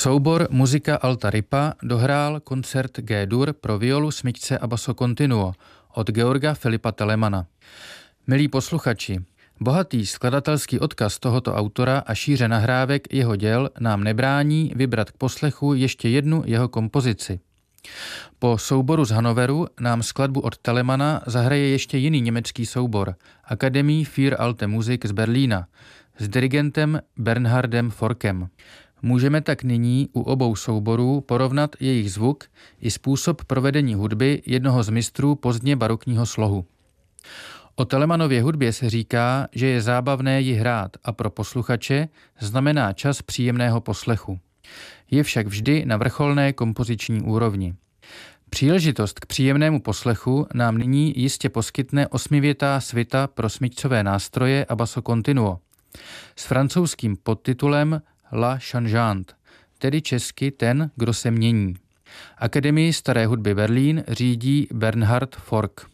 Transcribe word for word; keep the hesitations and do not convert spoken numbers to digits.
Soubor Muzika Alta Ripa dohrál koncert G-dur pro violu, smyčce a basso continuo od Georga Filipa Telemana. Milí posluchači, bohatý skladatelský odkaz tohoto autora a šíře nahrávek jeho děl nám nebrání vybrat k poslechu ještě jednu jeho kompozici. Po souboru z Hannoveru nám skladbu od Telemana zahraje ještě jiný německý soubor, Akademie für Alte Musik z Berlína, s dirigentem Bernhardem Forkem. Můžeme tak nyní u obou souborů porovnat jejich zvuk i způsob provedení hudby jednoho z mistrů pozdně barokního slohu. O Telemanově hudbě se říká, že je zábavné ji hrát a pro posluchače znamená čas příjemného poslechu. Je však vždy na vrcholné kompoziční úrovni. Příležitost k příjemnému poslechu nám nyní jistě poskytne osmivětá svita pro smyčcové nástroje a basso continuo s francouzským podtitulem La Changeante, tedy česky Ten, kdo se mění. Akademii staré hudby Berlín řídí Bernhard Fork.